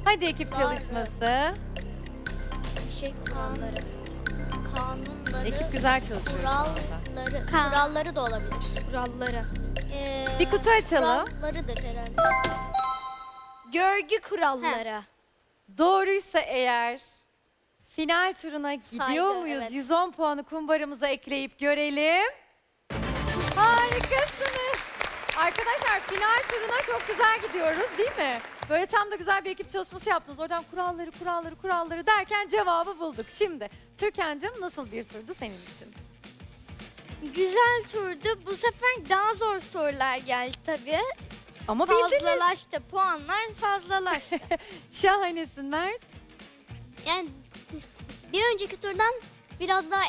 Hadi ekip Var. çalışması. Kuralları. Kanunları. Ekip güzel çalışıyor. şu anda. Kuralları da olabilir. Kuralları. Bir kutu açalım. Kurallarıdır herhalde. Görgü kuralları. Doğruysa eğer final turuna gidiyor Saygı, muyuz? evet. 110 puanı kumbaramıza ekleyip görelim. Harikasınız. Arkadaşlar final turuna çok güzel gidiyoruz değil mi? Böyle tam da güzel bir ekip çalışması yaptınız. Oradan kuralları derken cevabı bulduk. Şimdi Türkan'cığım nasıl bir turdu senin için? Güzel turdu. Bu sefer daha zor sorular geldi tabii. Ama bildiniz. Fazlalaştı. Puanlar fazlalaştı. Şahanesin Mert. Yani bir önceki turdan biraz daha